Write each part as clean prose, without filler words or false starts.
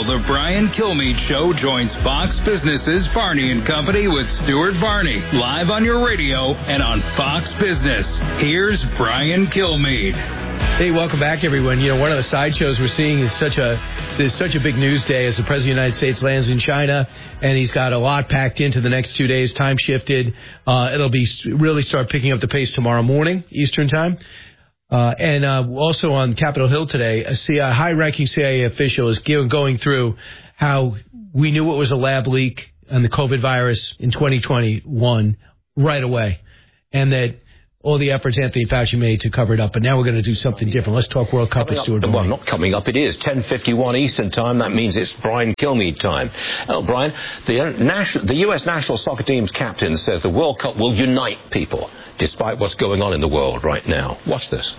Now, the Brian Kilmeade Show joins Fox Business's Barney and Company with Stuart Barney, live on your radio and on Fox Business. Here's Brian Kilmeade. Hey, welcome back, everyone. You know, one of the sideshows we're seeing is there's such a big news day as the President of the United States lands in China, and he's got a lot packed into the next 2 days. Time shifted. It'll be really start picking up the pace tomorrow morning, Eastern time. And also on Capitol Hill today, a high-ranking CIA official is going through how we knew it was a lab leak on the COVID virus in 2021 right away, and that all the efforts Anthony Fauci made to cover it up. But now we're going to do something different. Let's talk World Cup with Stuart. Well, not coming up. It is 10:51 Eastern time. That means it's Brian Kilmeade time. Oh, Brian, the U.S. national soccer team's captain says the World Cup will unite people, despite what's going on in the world right now. Watch this.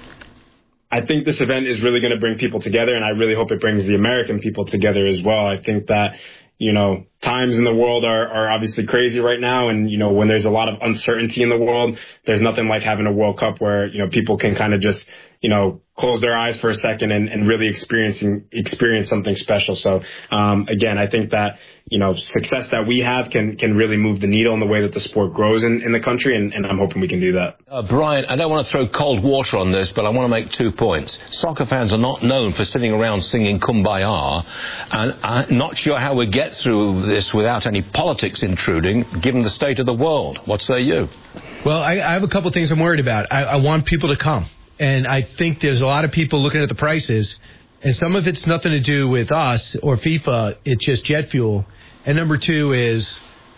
I think this event is really going to bring people together, and I really hope it brings the American people together as well. I think that, you know, times in the world are obviously crazy right now. And, you know, when there's a lot of uncertainty in the world, there's nothing like having a World Cup where, you know, people can kind of just, you know, close their eyes for a second and really experience something special. So, again, I think that, you know, success that we have can really move the needle in the way that the sport grows in the country. And I'm hoping we can do that. Brian, I don't want to throw cold water on this, but I want to make 2 points. Soccer fans are not known for sitting around singing Kumbaya. And I'm not sure how we get through this without any politics intruding, given the state of the world. What say you? Well, I have a couple things I'm worried about. I want people to come. And I think there's a lot of people looking at the prices, and some of it's nothing to do with us or FIFA. It's just jet fuel. And number two is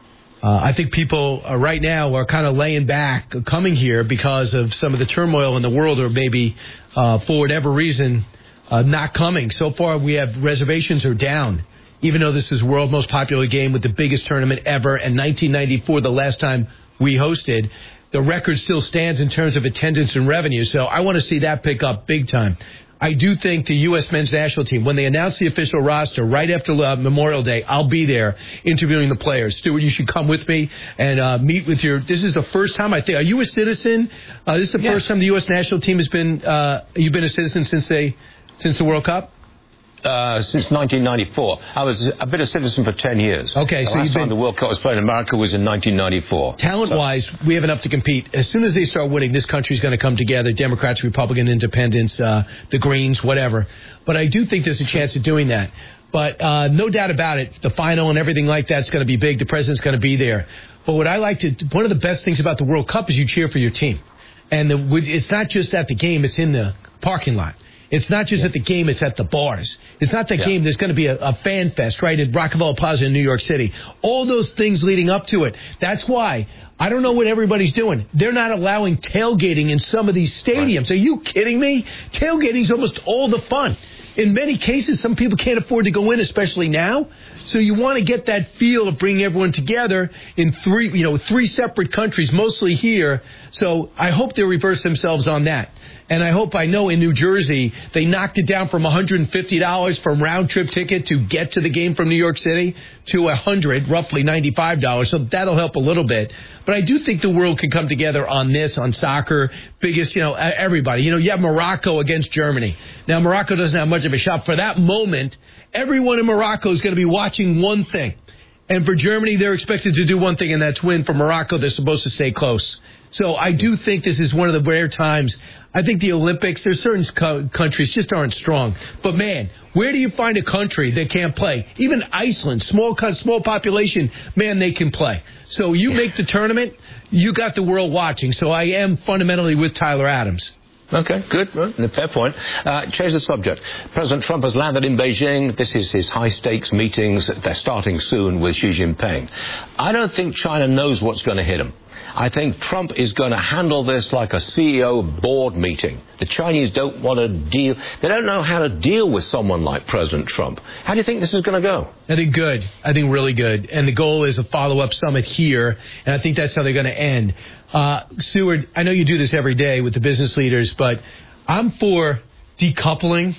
I think people right now are kind of laying back coming here because of some of the turmoil in the world, or maybe for whatever reason not coming. So far, we have reservations are down, even though this is the world's most popular game with the biggest tournament ever. And 1994, the last time we hosted, the record still stands in terms of attendance and revenue. So I want to see that pick up big time. I do think the U.S. men's national team, when they announce the official roster right after Memorial Day, I'll be there interviewing the players. Stuart, you should come with me and meet with your. This is the first time, I think. Are you a citizen? This is the first time the U.S. national team has been. You've been a citizen since the World Cup? Since 1994. I've been a citizen for 10 years. Okay, so the last time the World Cup was played in America was in 1994. Talent-wise, we have enough to compete. As soon as they start winning, this country's going to come together, Democrats, Republicans, Independents, the Greens, whatever. But I do think there's a chance of doing that. But no doubt about it, the final and everything like that's going to be big. The president's going to be there. But what I like to, one of the best things about the World Cup is you cheer for your team. And it's not just at the game, it's in the parking lot. It's not just at the game, it's at the bars. It's not the game. There's going to be a fan fest, right, at Rockefeller Plaza in New York City. All those things leading up to it. That's why I don't know what everybody's doing. They're not allowing tailgating in some of these stadiums. Right. Are you kidding me? Tailgating's almost all the fun. In many cases, some people can't afford to go in, especially now. So you want to get that feel of bringing everyone together in three separate countries, mostly here. So I hope they reverse themselves on that. And I know in New Jersey, they knocked it down from $150 for a round-trip ticket to get to the game from New York City to $100, roughly $95. So that'll help a little bit. But I do think the world can come together on this, on soccer, biggest, everybody. You have Morocco against Germany. Now, Morocco doesn't have much of a shot. For that moment, everyone in Morocco is going to be watching one thing. And for Germany, they're expected to do one thing, and that's win. For Morocco, they're supposed to stay close. So I do think this is one of the rare times. I think the Olympics, there's certain countries just aren't strong. But, man, where do you find a country that can't play? Even Iceland, small population, man, they can play. So you make the tournament, you got the world watching. So I am fundamentally with Tyler Adams. Okay, good. Well, fair point. Change the subject. President Trump has landed in Beijing. This is his high-stakes meetings. They're starting soon with Xi Jinping. I don't think China knows what's going to hit him. I think Trump is going to handle this like a CEO board meeting. The Chinese don't want to deal. They don't know how to deal with someone like President Trump. How do you think this is going to go? I think good. I think really good. And the goal is a follow-up summit here, and I think that's how they're going to end. Stuart, I know you do this every day with the business leaders, but I'm for decoupling,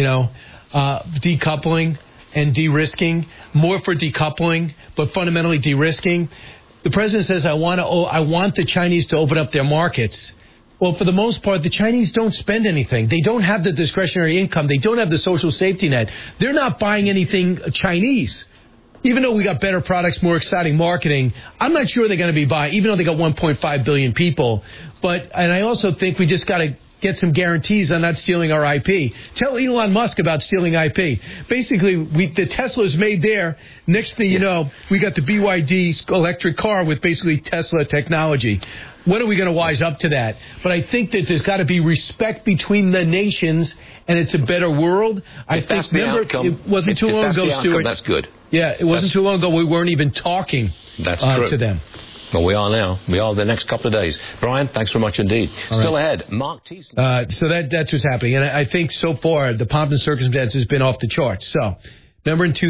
decoupling and de-risking. More for decoupling, but fundamentally de-risking. The president says, I want the Chinese to open up their markets, Well, for the most part, the Chinese don't spend anything. They don't have the discretionary income. They don't have the social safety net. They're not buying anything Chinese. Even though we got better products, more exciting marketing, I'm not sure they're going to be buying, even though they got 1.5 billion people. And I also think we just got to get some guarantees on not stealing our IP. Tell Elon Musk about stealing IP. Basically, the Tesla's made there. Next thing you know, we got the BYD electric car with basically Tesla technology. When are we going to wise up to that? But I think that there's got to be respect between the nations, and it's a better world. It wasn't too long ago, Stuart. That's good. Yeah, it wasn't too long ago we weren't even talking to them. Well, we are now. We are the next couple of days. Brian, thanks very much indeed. Still ahead, Mark Thiessen. So that's what's happening. And I think so far the pomp and circumstance has been off the charts. So remember in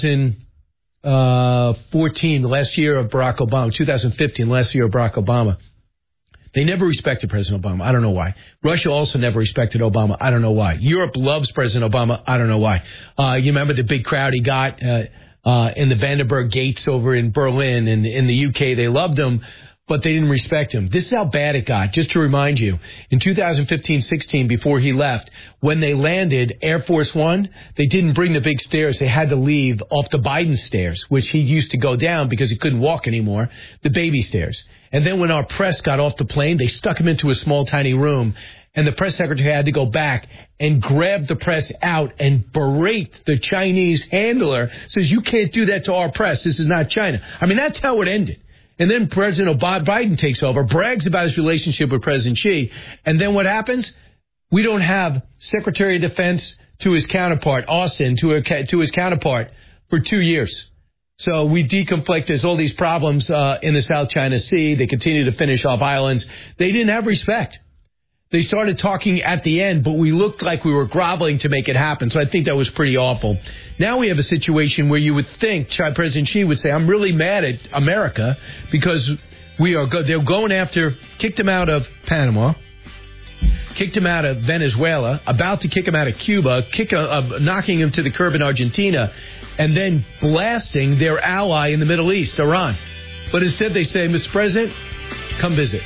2014, the last year of Barack Obama, 2015, last year of Barack Obama, they never respected President Obama. I don't know why. Russia also never respected Obama. I don't know why. Europe loves President Obama. I don't know why. You remember the big crowd he got in the Vandenberg Gates over in Berlin, and in the UK, they loved him, but they didn't respect him. This is how bad it got. Just to remind you, in 2015-16, before he left, when they landed Air Force One, they didn't bring the big stairs. They had to leave off the Biden stairs, which he used to go down because he couldn't walk anymore, the baby stairs. And then when our press got off the plane, they stuck him into a small, tiny room, and the press secretary had to go back and grab the press out and berate the Chinese handler. Says, you can't do that to our press. This is not China. I mean, that's how it ended. And then President Biden takes over, brags about his relationship with President Xi. And then what happens? We don't have Secretary of Defense to his counterpart, Austin, to his counterpart for 2 years. So we deconflict. There's all these problems in the South China Sea. They continue to finish off islands. They didn't have respect. They started talking at the end, but we looked like we were groveling to make it happen. So I think that was pretty awful. Now we have a situation where you would think President Xi would say, I'm really mad at America because they're going after, kicked him out of Panama, kicked him out of Venezuela, about to kick him out of Cuba, knocking him to the curb in Argentina, and then blasting their ally in the Middle East, Iran. But instead they say, Mr. President, come visit.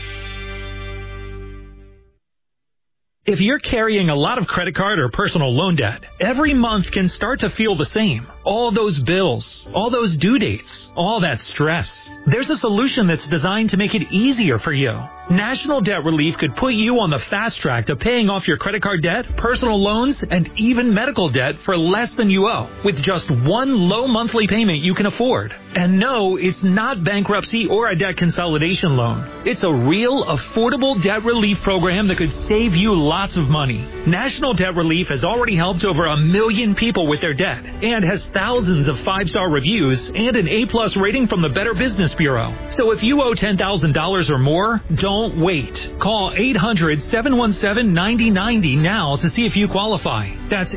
If you're carrying a lot of credit card or personal loan debt, every month can start to feel the same. All those bills, all those due dates, all that stress. There's a solution that's designed to make it easier for you. National Debt Relief could put you on the fast track to paying off your credit card debt, personal loans, and even medical debt for less than you owe, with just one low monthly payment you can afford. And no, it's not bankruptcy or a debt consolidation loan. It's a real, affordable debt relief program that could save you lots of money. National Debt Relief has already helped over 1 million people with their debt and has thousands of 5-star reviews and an A+ rating from the Better Business Bureau. So if you owe $10,000 or more, don't wait. Call 800-717-9090 now to see if you qualify. That's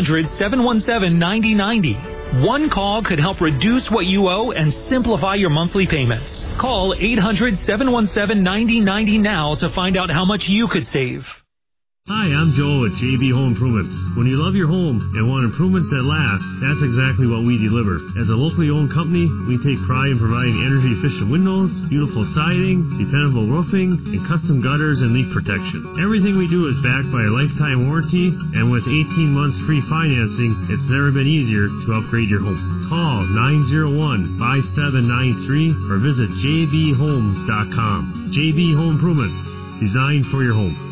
800-717-9090. One call could help reduce what you owe and simplify your monthly payments. Call 800-717-9090 now to find out how much you could save. Hi, I'm Joel at JB Home Improvements. When you love your home and want improvements that last, that's exactly what we deliver. As a locally owned company, we take pride in providing energy-efficient windows, beautiful siding, dependable roofing, and custom gutters and leak protection. Everything we do is backed by a lifetime warranty, and with 18 months free financing, it's never been easier to upgrade your home. Call 901-5793 or visit jbhome.com. JB Home Improvements, designed for your home.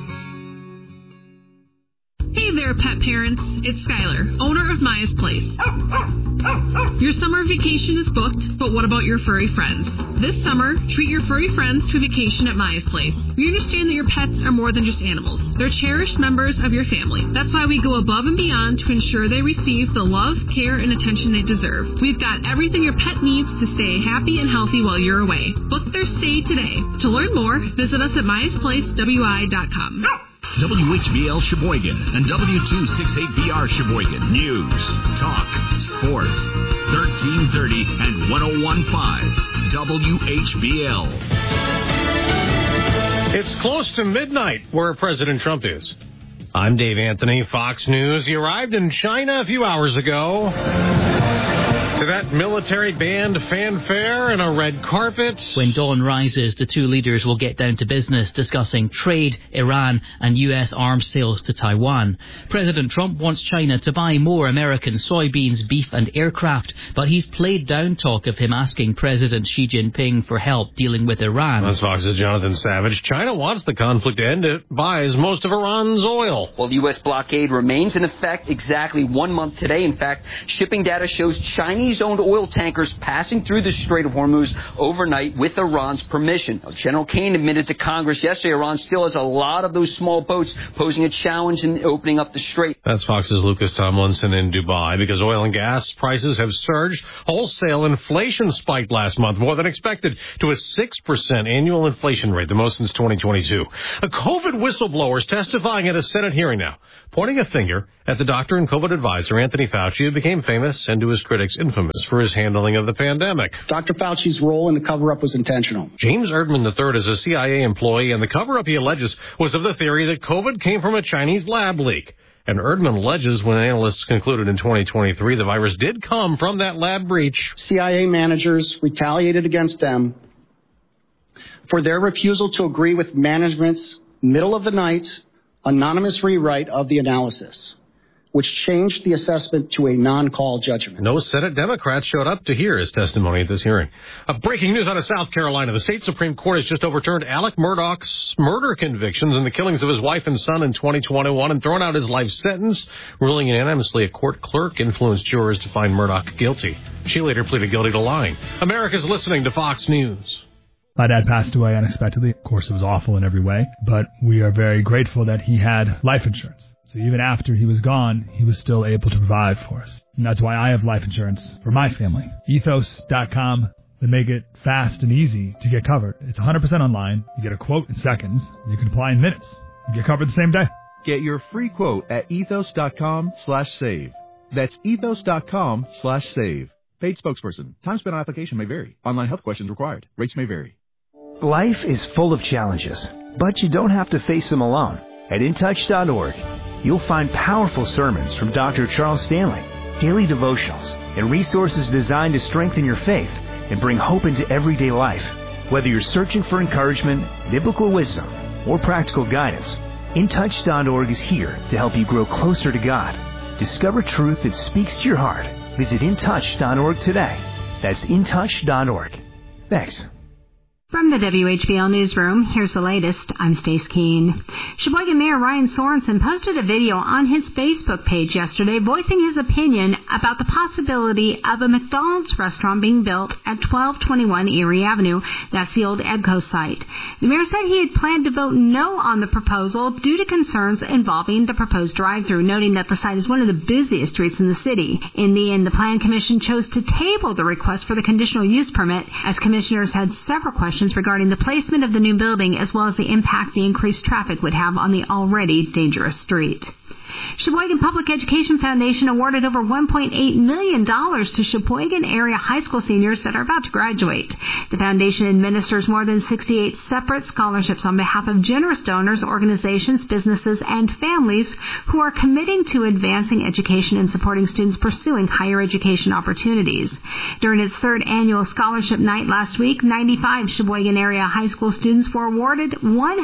Hey there, pet parents. It's Skylar, owner of Maya's Place. Your summer vacation is booked, but what about your furry friends? This summer, treat your furry friends to a vacation at Maya's Place. We understand that your pets are more than just animals. They're cherished members of your family. That's why we go above and beyond to ensure they receive the love, care, and attention they deserve. We've got everything your pet needs to stay happy and healthy while you're away. Book their stay today. To learn more, visit us at myasplacewi.com. WHBL Sheboygan and W268BR Sheboygan. News, talk, sports. 1330 and 101.5 WHBL. It's close to midnight where President Trump is. I'm Dave Anthony, Fox News. He arrived in China a few hours ago. To that military band fanfare and a red carpet. When dawn rises, the two leaders will get down to business discussing trade, Iran and U.S. arms sales to Taiwan. President Trump wants China to buy more American soybeans, beef and aircraft, but he's played down talk of him asking President Xi Jinping for help dealing with Iran. That's Fox's Jonathan Savage. China wants the conflict to end. It buys most of Iran's oil. Well, the U.S. blockade remains in effect exactly 1 month today. In fact, shipping data shows Chinese-owned oil tankers passing through the Strait of Hormuz overnight with Iran's permission. Now, General Kane admitted to Congress yesterday Iran still has a lot of those small boats, posing a challenge in opening up the strait. That's Fox's Lucas Tomlinson in Dubai. Because oil and gas prices have surged, wholesale inflation spiked last month more than expected to a 6% annual inflation rate, the most since 2022. A COVID whistleblower is testifying at a Senate hearing now, pointing a finger at the doctor and COVID advisor, Anthony Fauci, who became famous and to his critics infamous for his handling of the pandemic. Dr. Fauci's role in the cover-up was intentional. James Erdman III is a CIA employee, and the cover-up, he alleges, was of the theory that COVID came from a Chinese lab leak. And Erdman alleges when analysts concluded in 2023 the virus did come from that lab breach. CIA managers retaliated against them for their refusal to agree with management's middle-of-the-night anonymous rewrite of the analysis, which changed the assessment to a non-call judgment. No Senate Democrats showed up to hear his testimony at this hearing. Breaking news out of South Carolina. The state Supreme Court has just overturned Alec Murdaugh's murder convictions in the killings of his wife and son in 2021 and thrown out his life sentence, ruling unanimously a court clerk influenced jurors to find Murdaugh guilty. She later pleaded guilty to lying. America's listening to Fox News. My dad passed away unexpectedly. Of course, it was awful in every way, but we are very grateful that he had life insurance. So even after he was gone, he was still able to provide for us. And that's why I have life insurance for my family. Ethos.com. They make it fast and easy to get covered. It's 100% online. You get a quote in seconds. You can apply in minutes. You get covered the same day. Get your free quote at ethos.com/save. That's ethos.com/save. Paid spokesperson. Time spent on application may vary. Online health questions required. Rates may vary. Life is full of challenges, but you don't have to face them alone. At InTouch.org, you'll find powerful sermons from Dr. Charles Stanley, daily devotionals, and resources designed to strengthen your faith and bring hope into everyday life. Whether you're searching for encouragement, biblical wisdom, or practical guidance, InTouch.org is here to help you grow closer to God. Discover truth that speaks to your heart. Visit InTouch.org today. That's InTouch.org. Thanks. From the WHBL Newsroom, here's the latest. I'm Stace Keene. Sheboygan Mayor Ryan Sorensen posted a video on his Facebook page yesterday voicing his opinion about the possibility of a McDonald's restaurant being built at 1221 Erie Avenue. That's the old EBCO site. The mayor said he had planned to vote no on the proposal due to concerns involving the proposed drive-thru, noting that the site is one of the busiest streets in the city. In the end, the Plan Commission chose to table the request for the conditional use permit as commissioners had several questions regarding the placement of the new building as well as the impact the increased traffic would have on the already dangerous street. Sheboygan Public Education Foundation awarded over $1.8 million to Sheboygan area high school seniors that are about to graduate. The foundation administers more than 68 separate scholarships on behalf of generous donors, organizations, businesses, and families who are committing to advancing education and supporting students pursuing higher education opportunities. During its third annual scholarship night last week, 95 Sheboygan area high school students were awarded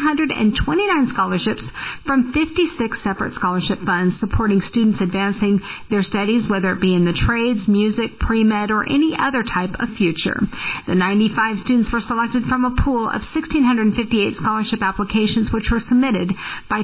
129 scholarships from 56 separate scholarship funds supporting students advancing their studies, whether it be in the trades, music, pre-med, or any other type of future. The 95 students were selected from a pool of 1,658 scholarship applications, which were submitted by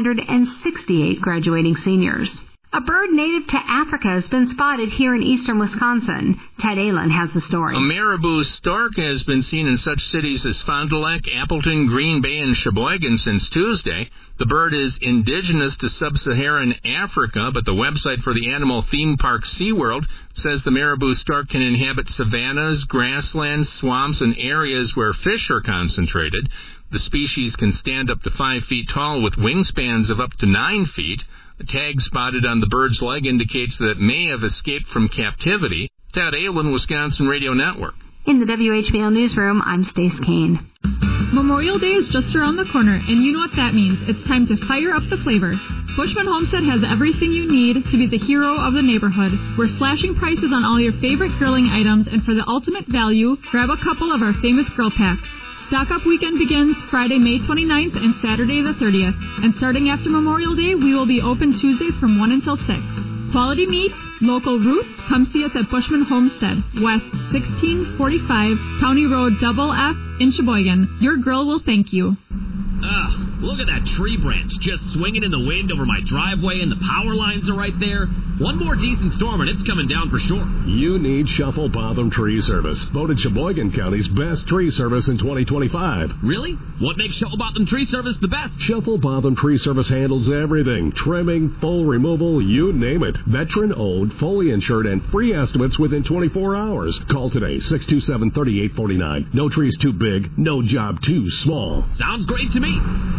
268 graduating seniors. A bird native to Africa has been spotted here in eastern Wisconsin. Ted Allen has the story. A marabou stork has been seen in such cities as Fond du Lac, Appleton, Green Bay, and Sheboygan since Tuesday. The bird is indigenous to sub-Saharan Africa, but the website for the animal theme park SeaWorld says the marabou stork can inhabit savannas, grasslands, swamps, and areas where fish are concentrated. The species can stand up to 5 feet tall with wingspans of up to 9 feet. The tag spotted on the bird's leg indicates that it may have escaped from captivity. Ted Allen, Wisconsin Radio Network. In the WHBL Newsroom, I'm Stace Keene. Memorial Day is just around the corner, and you know what that means. It's time to fire up the flavor. Bushman Homestead has everything you need to be the hero of the neighborhood. We're slashing prices on all your favorite grilling items, and for the ultimate value, grab a couple of our famous grill packs. Stock Up Weekend begins Friday, May 29th and Saturday the 30th. And starting after Memorial Day, we will be open Tuesdays from 1 until 6. Quality meat, local roots. Come see us at Bushman Homestead, West 1645 County Road Double F in Sheboygan. Your grill will thank you. Look at that tree branch just swinging in the wind over my driveway, and the power lines are right there. One more decent storm and it's coming down for sure. You need Shuffle Botham Tree Service, voted Sheboygan County's best tree service in 2025. Really? What makes Shuffle Botham Tree Service the best? Shuffle Botham Tree Service handles everything. Trimming, full removal, you name it. Veteran-owned, fully insured, and free estimates within 24 hours. Call today, 627-3849. No tree's too big, no job too small. Sounds great to me.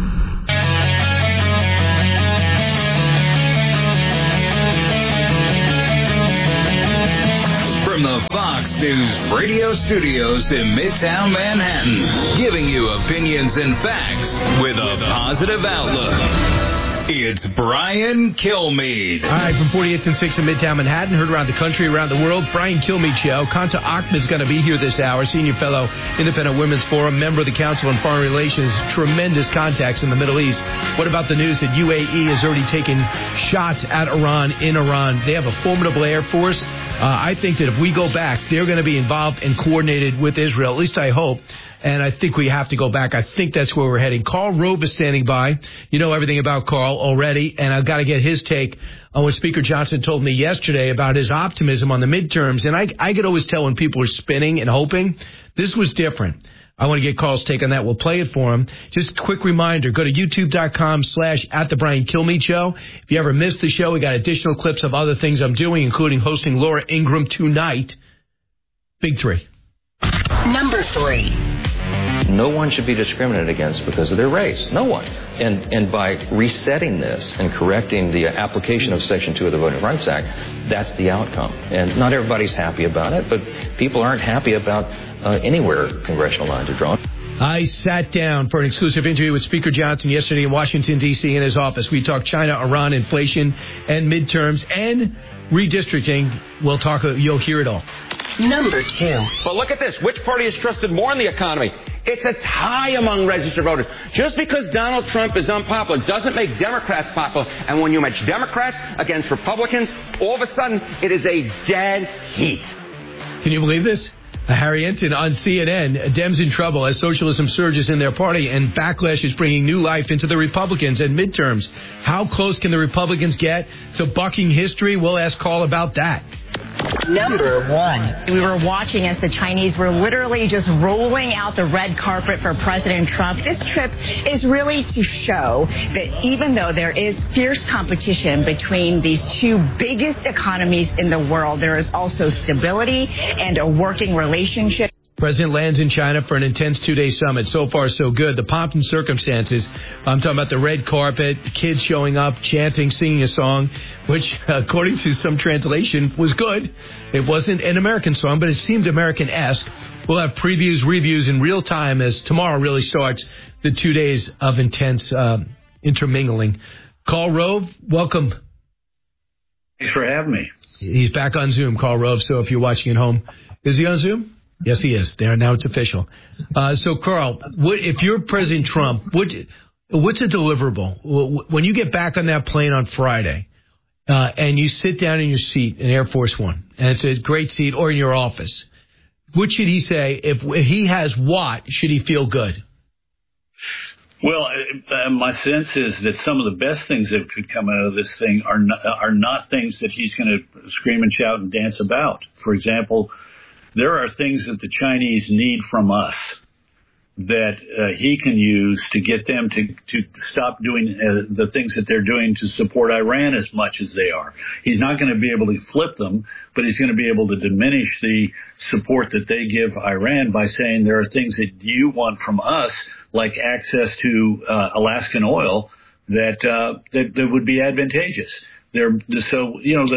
From the Fox News radio studios in Midtown Manhattan, giving you opinions and facts with a positive outlook. It's Brian Kilmeade. All right, from 48th and 6th in Midtown Manhattan, heard around the country, around the world, Brian Kilmeade Show. Kanta Ahmed's going to be here this hour, senior fellow, Independent Women's Forum, member of the Council on Foreign Relations, tremendous contacts in the Middle East. What about the news that UAE has already taken shots at Iran in Iran? They have a formidable air force. I think that if we go back, they're going to be involved and coordinated with Israel. At least I hope. And I think we have to go back. I think that's where we're heading. Karl Rove is standing by. You know everything about Karl already, and I've got to get his take on what Speaker Johnson told me yesterday about his optimism on the midterms. And I could always tell when people are spinning and hoping. This was different. I want to get Karl's take on that. We'll play it for him. Just a quick reminder, go to youtube.com/@the-Brian-Kilmeade-Show. If you ever missed the show, we got additional clips of other things I'm doing, including hosting Laura Ingraham tonight. Big three. Number 3. No one should be discriminated against because of their race. No one. And by resetting this and correcting the application of Section 2 of the Voting Rights Act, that's the outcome. And not everybody's happy about it, but people aren't happy about anywhere congressional lines are drawn. I sat down for an exclusive interview with Speaker Johnson yesterday in Washington, D.C. in his office. We talked China, Iran, inflation, and midterms, and redistricting. We'll talk. You'll hear it all. Number 2. But look at this. Which party is trusted more in the economy? It's a tie among registered voters. Just because Donald Trump is unpopular doesn't make Democrats popular. And when you match Democrats against Republicans, all of a sudden it is a dead heat. Can you believe this? Harry Enton on CNN, Dems in trouble as socialism surges in their party and backlash is bringing new life into the Republicans and midterms. How close can the Republicans get to bucking history? We'll ask Karl about that. Number 1. We were watching as the Chinese were literally just rolling out the red carpet for President Trump. This trip is really to show that even though there is fierce competition between these two biggest economies in the world, there is also stability and a working relationship. President lands in China for an intense 2-day summit. So far, so good. The pomp and circumstances, I'm talking about the red carpet, kids showing up, chanting, singing a song, which, according to some translation, was good. It wasn't an American song, but it seemed American-esque. We'll have previews, reviews in real time as tomorrow really starts the 2 days of intense intermingling. Karl Rove, welcome. Thanks for having me. He's back on Zoom, Karl Rove, so if you're watching at home. Is he on Zoom? Yes, he is. There, now it's official. So, Karl, if you're President Trump, what's a deliverable? When you get back on that plane on Friday and you sit down in your seat in Air Force One, and it's a great seat, or in your office, what should he say? If he has what, should he feel good? Well, my sense is that some of the best things that could come out of this thing are not things that he's going to scream and shout and dance about. For example, there are things that the Chinese need from us that he can use to get them to stop doing the things that they're doing to support Iran as much as they are. He's not going to be able to flip them, but he's going to be able to diminish the support that they give Iran by saying there are things that you want from us, like access to Alaskan oil, that would be advantageous. So, you know,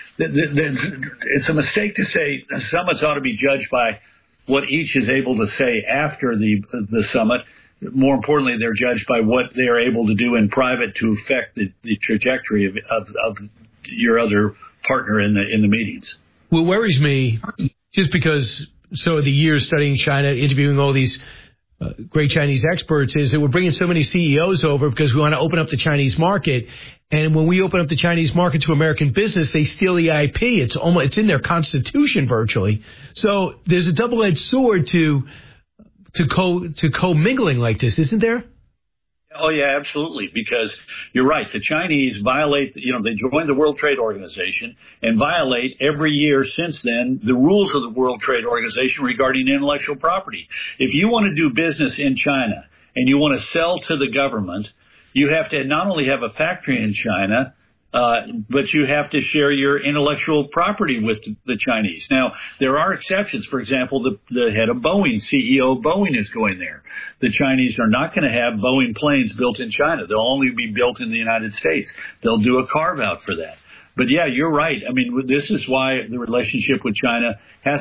it's a mistake to say summits ought to be judged by what each is able to say after the summit. more importantly, they're judged by what they are able to do in private to affect the trajectory of your other partner in the meetings. What worries me, just because so of the years studying China, interviewing all these great Chinese experts, is that we're bringing so many CEOs over because we want to open up the Chinese market. And when we open up the Chinese market to American business, they steal the IP. It's in their constitution virtually. So there's a double-edged sword to co-mingling like this, isn't there? Oh, yeah, absolutely. Because you're right. The Chinese violate, they joined the World Trade Organization and violate every year since then the rules of the World Trade Organization regarding intellectual property. If you want to do business in China and you want to sell to the government, you have to not only have a factory in China, but you have to share your intellectual property with the Chinese. Now, there are exceptions. For example, the head of Boeing, CEO of Boeing, is going there. The Chinese are not going to have Boeing planes built in China. They'll only be built in the United States. They'll do a carve-out for that. But, yeah, you're right. I mean, this is why the relationship with China has